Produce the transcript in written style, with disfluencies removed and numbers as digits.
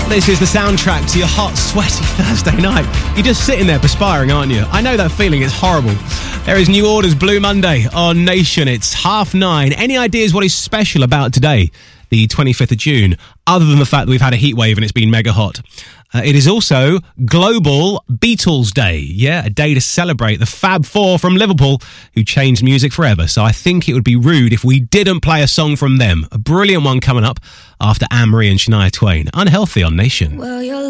This is the soundtrack to your hot, sweaty Thursday night. You're just sitting there perspiring, aren't you? I know that feeling, it's horrible. There is New Order's Blue Monday on Nation. It's 9:30. Any ideas what is special about today, the 25th of June, other than the fact that we've had a heat wave and it's been mega hot? It is also Global Beatles Day. Yeah, a day to celebrate the Fab Four from Liverpool who changed music forever. So I think it would be rude if we didn't play a song from them. A brilliant one coming up after Anne-Marie and Shania Twain. Unhealthy on Nation. Well,